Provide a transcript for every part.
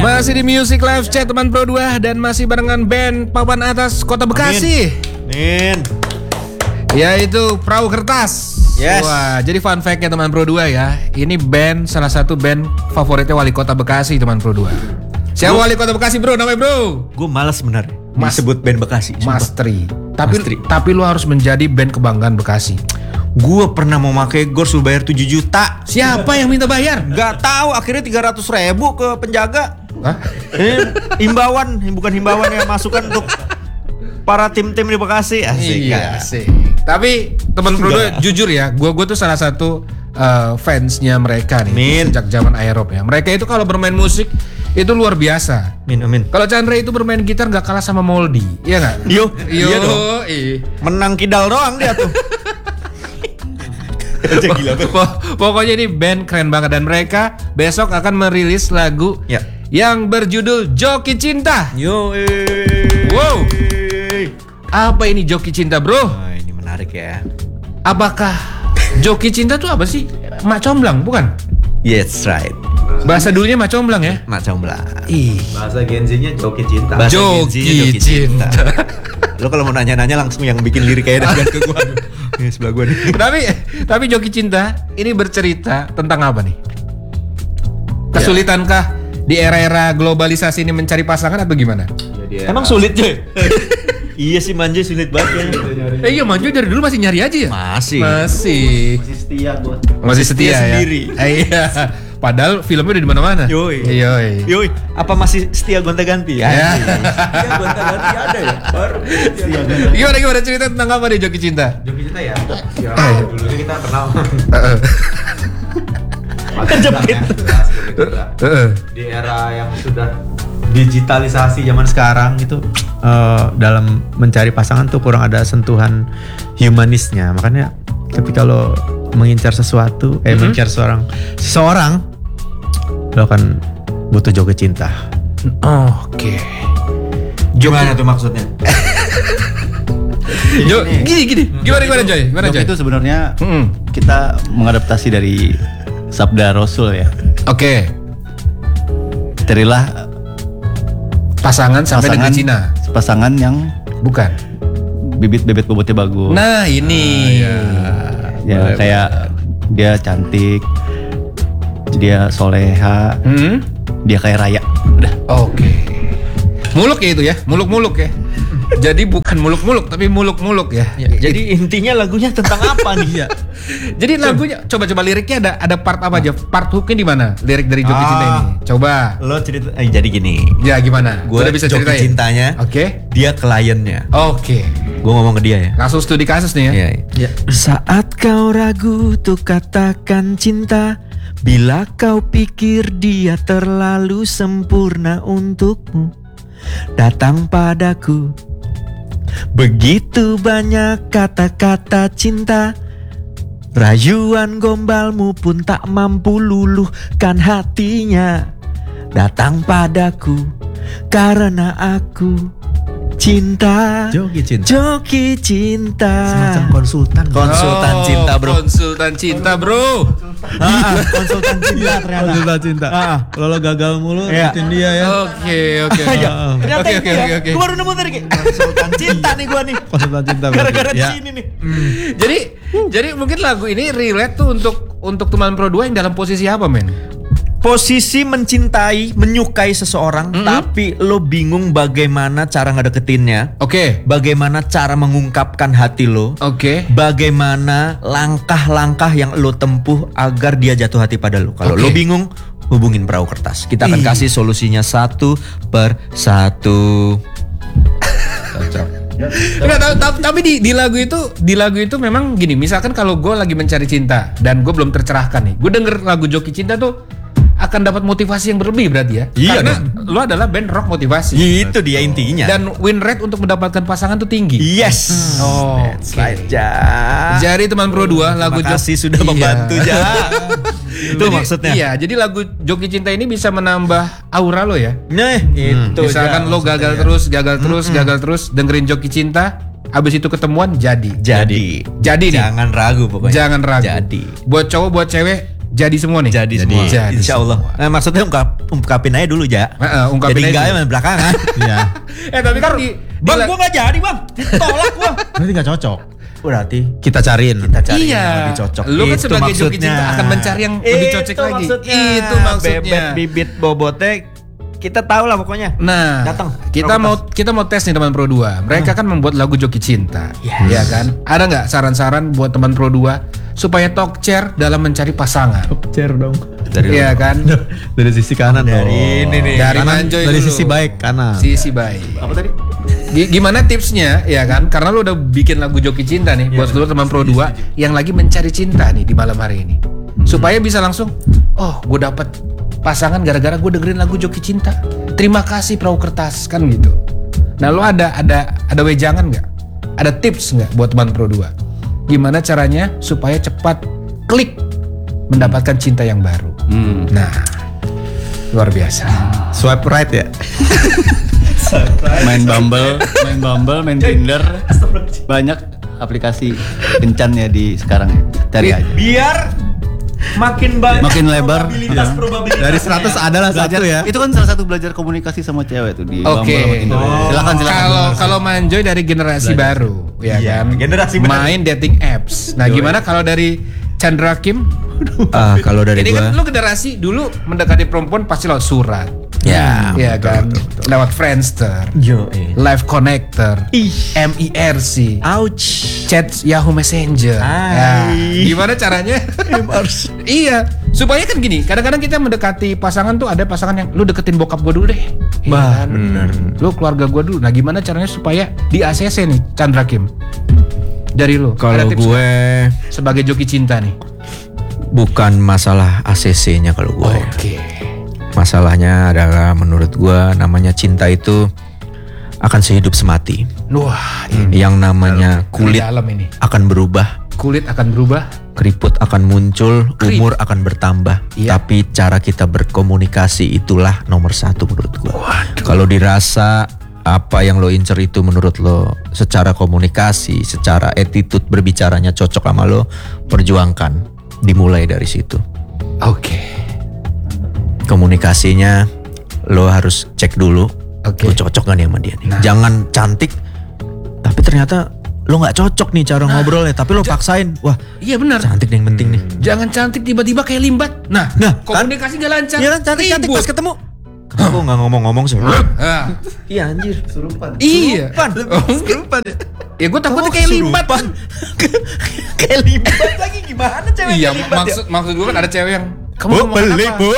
Masih di Music Live Chat teman Pro 2 dan masih barengan band papan atas Kota Bekasi. Amin. Yaitu Perahu Kertas. Yes. Wah, jadi fun fact-nya teman Pro 2 ya. Ini band salah satu band favoritnya Wali Kota Bekasi teman Pro 2. Siapa Wali Kota Bekasi bro? Namanya bro? Gue malas sebenarnya disebut band Bekasi. Mas Tri. Tapi lu harus menjadi band kebanggaan Bekasi. Gue pernah mau pakai gor suruh bayar 7 juta. Siapa yang minta bayar? Gak tahu, akhirnya 300.000 ke penjaga. Hah? Himbauan, bukan himbauan ya, masukan untuk para tim-tim di Bekasi. Asik. Iya, asik. Tapi teman Pro 2 jujur ya, gue tuh salah satu fansnya mereka nih sejak zaman Aerob ya. Mereka itu kalau bermain musik itu luar biasa. Amin. Kalau Chandra itu bermain gitar gak kalah sama Moldy, iya gak? Yo, iya dong. Menang kidal doang dia tuh. Gila, pokoknya ini band keren banget dan mereka besok akan merilis lagu yang berjudul Joki Cinta. Yo, wow. Apa ini Joki Cinta bro? Oh, ini menarik ya. Apakah Joki Cinta tuh apa sih? Mak comblang bukan? Yes, right. Bahasa dulunya mak comblang ya? Mak comblang. Bahasa Gen-Z-nya Joki Cinta. Joki Cinta. Lo kalau mau nanya-nanya langsung yang bikin liriknya dan ke gua. Ini sebelah gua nih. Tapi Joki Cinta ini bercerita tentang apa nih? Kesulitankah di era-era globalisasi ini mencari pasangan atau gimana? Emang sulit Joy? Iya sih Manjo sulit banget ya. Iya Manjo dari dulu masih nyari aja ya? Masih setia gua. Masih setia ya? Sendiri. Iya. Padahal filmnya udah di mana-mana. Yoi. Apa masih setia gonta-ganti ya? Setia gonta-ganti ada ya? Baru setia gonta-ganti. Gimana cerita tentang apa nih Joki Cinta? Joki Cinta ya? Dulunya kita kenal. Kejepit. Di era yang sudah digitalisasi zaman sekarang itu dalam mencari pasangan tuh kurang ada sentuhan humanisnya. Makanya ketika lo mengincar sesuatu, mengincar seseorang, lo akan butuh Joki Cinta. Oke. Gimana tuh maksudnya? Gini. Gimana Joy? Joki itu sebenarnya kita mengadaptasi dari sabda Rasul ya. Oke. Carilah pasangan sampai negeri Cina. Pasangan yang bukan bibit-bibit bobotnya bagus. Nah ini ya kayak dia cantik, dia soleha, dia kayak raya. Udah. Oke. Muluk ya itu ya, muluk-muluk ya. Jadi bukan muluk-muluk tapi muluk-muluk ya. Jadi intinya lagunya tentang apa nih ya? Jadi lagunya coba liriknya ada part apa aja? Part hooknya di mana? Lirik dari Joki Cinta ini. Coba. Lo cerita. Jadi gini. Ya gimana? Gue udah bisa Joki ceritain. Cintanya. Oke. Dia kliennya. Oke. Gue ngomong ke dia ya. Langsung studi kasus nih ya. Iya. Saat kau ragu tuh katakan cinta. Bila kau pikir dia terlalu sempurna untukmu, datang padaku. Begitu banyak kata-kata cinta, rayuan gombalmu pun tak mampu luluhkan hatinya. Datang padaku karena aku cinta. Joki Cinta. Joki Cinta. Semacam konsultan cinta bro. Konsultan cinta bro. Konsultan cinta ternyata. Konsultan cinta. Kalau gagal mulu ikutin dia ya. Oke. Ternyata Oke. Gue baru nemu tadi konsultan cinta nih gue nih. Konsultan cinta. Gara-gara di sini nih. Jadi mungkin lagu ini relate tuh untuk teman Pro 2 yang dalam posisi apa men? Posisi mencintai, menyukai seseorang, tapi lo bingung bagaimana cara ngedeketinnya. Oke. Bagaimana cara mengungkapkan hati lo. Oke. Bagaimana langkah-langkah yang lo tempuh agar dia jatuh hati pada lo. Kalau lo bingung, hubungin Perahu Kertas. Kita akan kasih solusinya satu per satu. Tapi di lagu itu memang gini. Misalkan kalau gue lagi mencari cinta dan gue belum tercerahkan nih, gue denger lagu Joki Cinta tuh akan dapat motivasi yang berlebih berarti ya. Iya, karena lo adalah band rock motivasi. Itu dia intinya. Dan win rate untuk mendapatkan pasangan tuh tinggi. Yes. That's right, Jadi teman Pro 2 lagu Joki sudah membantu Ja. Itu maksudnya. Iya, jadi lagu Joki Cinta ini bisa menambah aura lo ya. Nah, itu. Misalkan lo gagal terus dengerin Joki Cinta, abis itu ketemuan jadi nih. Jangan ragu pokoknya. Jangan ragu. Jadi. Buat cowok buat cewek Jadi semua nih. Jadi semua. Jadi Insya Allah. Nah, maksudnya ungkapin aja dulu ja. Ungkapin jadi aja. enggak ya belakangan. Iya. Tapi kan Bang, gua nggak jadi bang. Tolak gua. Berarti nggak cocok. Berarti Kita cariin. kita cari iya. yang lebih cocok. Lu kan Itu sebagai joki maksudnya. cinta akan mencari yang lebih cocok lagi. Itu maksudnya. Bebet bibit bobotnya kita tahu lah pokoknya. Nah, Datang. kita mau tes nih teman Pro 2. Mereka kan membuat lagu Joki Cinta. Yes. Ya kan? Ada nggak saran-saran buat teman Pro 2 supaya talk chair dalam mencari pasangan? Chair dong. Iya kan? Dari sisi kanan dong. ini nih. Dari Kanan, Manjoy dari dulu. sisi baik kanan. Sisi baik. Apa tadi? Gimana tipsnya ya kan? Karena lu udah bikin lagu Joki Cinta nih buat seluruh teman Pro 2 yang lagi mencari cinta nih di malam hari ini. Supaya bisa langsung, oh gue dapet pasangan gara-gara gue dengerin lagu Joki Cinta. Terima kasih Perahu Kertas kan gitu. Nah lu ada wejangan nggak? Ada tips nggak buat teman Pro 2? Gimana caranya supaya cepat klik mendapatkan cinta yang baru? Nah, luar biasa. Swipe right ya. Main Bumble, main Tinder. Banyak aplikasi kencan ya di sekarang ya. Cari aja. Biar makin banyak Makin lebar. probabilitas. Dari 100 adalah satu ya. Itu kan salah satu belajar komunikasi sama cewek tuh di Oke. Bumble sama Tinder. Silakan. Kalau Manjoy dari generasi baru, ya Iya, kan? generasi bener. main dating apps. Nah, gimana kalau dari Chandra Kim? Kalau dari Ini kan gua lu generasi dulu mendekati perempuan pasti lewat surat. ya. Iya kan? Lewat Friendster, Yo. Live Connector, MIRC, Ouch. chat Yahoo Messenger. Ya, gimana caranya? Iya, supaya kan gini, kadang-kadang kita mendekati pasangan tuh ada pasangan yang lu deketin bokap gue dulu deh. Iya Bah, kan? bener. Lu keluarga gue dulu. Nah, gimana caranya supaya di ACC nih, Chandra Kim? Dari lu. Kalau ada tips gue nggak? Sebagai joki cinta nih. bukan masalah ACC-nya kalau gue. Oke. Masalahnya adalah menurut gue namanya cinta itu akan sehidup semati. Wah, ini Yang namanya kulit dalam ini. akan berubah, Kulit akan berubah. keriput akan muncul, Keriput. umur akan bertambah. Iya. Tapi cara kita berkomunikasi itulah nomor satu menurut gue. Kalau dirasa apa yang lo incer itu menurut lo secara komunikasi, secara attitude berbicaranya cocok sama lo, perjuangkan. Dimulai dari situ. Oke. Komunikasinya lo harus cek dulu. Oke. Lo cocok gak nih sama dia nih. Nah. Jangan cantik tapi ternyata lo gak cocok nih cara ngobrolnya, tapi lo paksain. Wah, Iya benar. cantik nih yang penting nih. Jangan cantik tiba-tiba kayak limbat. Nah, Nah, komunikasi nggak lancar. Iya kan cantik-cantik Ribut. pas ketemu. Kenapa kok gak ngomong-ngomong sih? Ah, Iya anjir. iya. Kesurupan. Kesurupan. Ya gue takutnya kayak limbat. Kayak limbat lagi gimana cewek? Iya, maksud gue kan ada cewek yang kamu mau makan apa?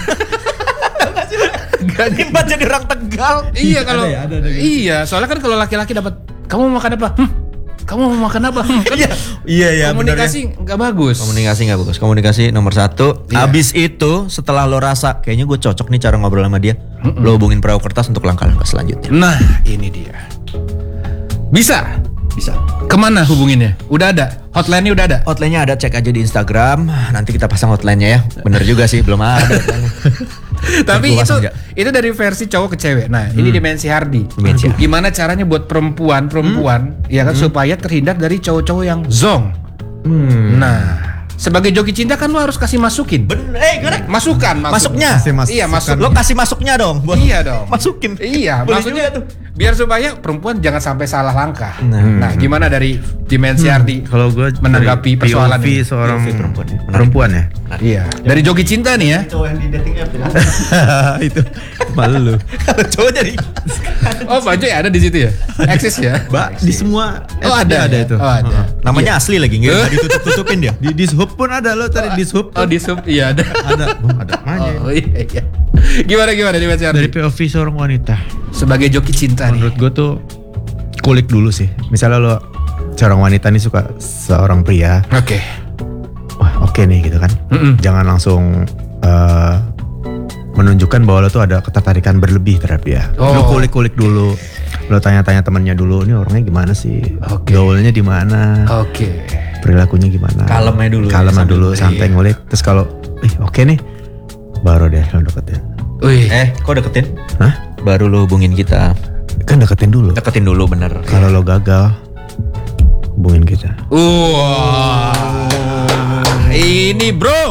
Limbat jadi orang Tegal. Iya kalau ada iya, soalnya kan kalau laki-laki dapat kamu mau makan apa? Kamu mau makan apa? Kan Iya komunikasi nggak bagus. Komunikasi nggak bagus. Komunikasi nomor satu. Iya. Abis itu setelah lo rasa kayaknya gue cocok nih cara ngobrol sama dia, lo hubungin Perahu Kertas untuk langkah-langkah selanjutnya. Nah, ini dia. Bisa. Kemana hubunginnya? Udah ada. Hotline-nya udah ada. Hotline-nya ada, cek aja di Instagram. Nanti kita pasang hotline-nya ya. Bener juga sih, belum ada hotline-nya. Tapi Gua pasang aja. itu dari versi cowok ke cewek. Nah, ini Dimensi Hardi. Dimensi Hardi. Gimana caranya buat perempuan ya kan supaya terhindar dari cowok-cowok yang zong. Nah, sebagai joki cinta kan lo harus kasih masukin. Bener, Masukan Masuknya. Iya, masuk. Lo kasih masuknya dong. Buat Iya dong. Masukin. Iya, Boleh maksudnya juga tuh. biar supaya perempuan jangan sampai salah langkah. Nah. Nah, gimana dari Dimensi Hardi Kalau gue menanggapi persoalan POV ini? seorang POV perempuan ya. perempuan ya. Iya, dari joki cinta nih ya. Cowok yang di dating app ya. Itu malu. Kalau cowok jadi Oh, Pak Joy ada di situ ya? Eksis ya? Mbak, di semua Oh, FB ada itu. Oh, ada. namanya asli lagi, nggak ditutup-tutupin dia. Di Dishub pun ada lo tadi Dishub. Oh, di sub iya ada. Ada namanya. Oh iya. Gimana Dimensi Hardi? Dari POV seorang wanita. Sebagai joki cinta nih. Menurut gue tuh kulik dulu sih. Misalnya lo seorang wanita nih suka seorang pria, Oke. wah oke nih gitu kan. Mm-mm. Jangan langsung menunjukkan bahwa lo tuh ada ketertarikan berlebih terhadap dia. Oh. Lo kulik-kulik dulu. Lo tanya-tanya temannya dulu, ini orangnya gimana sih? Oke. Gaulnya di mana? Oke. Perilakunya gimana? Kalemnya dulu ya, Kalemnya sambil dulu, ngulik. santai ngulik. Terus kalau oke nih, baru deh lo deketin. Wih. Kok deketin? Hah? Baru lo hubungin kita. Kan deketin dulu. Deketin dulu bener. Kalau lo gagal, hubungin kita. Wah. Ini bro,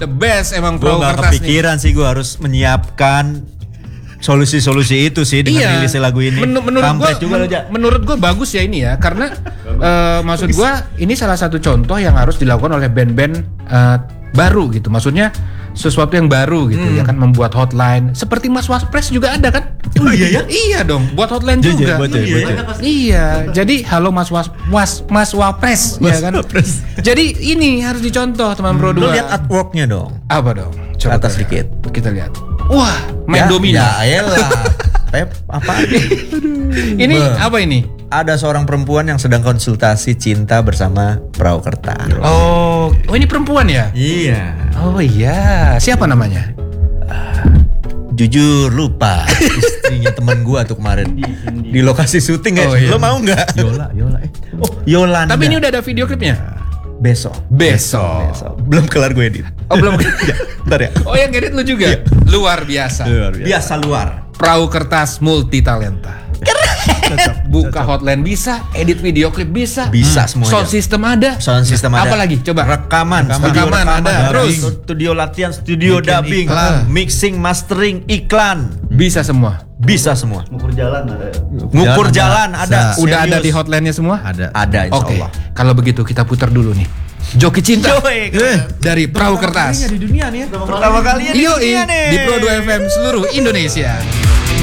The best emang Gue perahu gak kertas nih. kepikiran sih gue harus menyiapkan solusi-solusi itu sih dengan rilisnya lagu ini. Menurut gua bagus ya ini ya, karena maksud gua ini salah satu contoh yang harus dilakukan oleh band-band baru gitu. Maksudnya sesuatu yang baru gitu ya kan, membuat hotline seperti Mas Wapres juga ada kan? Oh iya ya? Iya dong, buat hotline juga. Iya, jadi halo Mas Wapres ya kan. Jadi ini harus dicontoh teman Pro 2. Lu lihat artworknya dong. Apa dong? Coba atas sedikit. Kita lihat. Wah, main domino. Ya elah. Pep, apa? Ini apa ini? Ada seorang perempuan yang sedang konsultasi cinta bersama perahu kertas. Oh ini perempuan ya? Iya. Oh iya, siapa namanya? Jujur lupa istrinya teman gua tuh kemarin di lokasi syuting ya. Oh, iya. Lo mau nggak? Yola. Oh, Yolanda. Tapi ini udah ada video klipnya? besok. Belum kelar gue edit. Oh belum. Bentar ya. Oh yang edit lu juga? Luar biasa. Biasa luar. Perahu kertas multi talenta. Buka hotline bisa, edit video klip bisa. Bisa semuanya. Sound system ada. Sound system ada. Apa lagi? Coba. Rekaman ada. Terus studio latihan, studio dubbing, mixing, mastering, iklan. Bisa semua. Bisa semua. Ngukur jalan ada. Ngukur jalan ada. Udah ada di hotline-nya semua? Ada insya Oke. Allah. Kalau begitu kita putar dulu nih. Joki Cinta dari Perahu Kertas. Di dunia nih ya. Pertama kalinya di Yoi, dunia nih. di Pro 2 FM seluruh Indonesia.